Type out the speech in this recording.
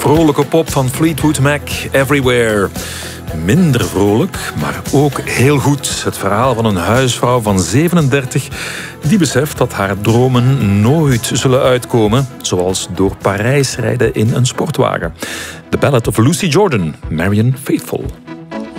Vrolijke pop van Fleetwood Mac, Everywhere. Minder vrolijk, maar ook heel goed. Het verhaal van een huisvrouw van 37... die beseft dat haar dromen nooit zullen uitkomen. Zoals door Parijs rijden in een sportwagen. The Ballad of Lucy Jordan, Marianne Faithfull.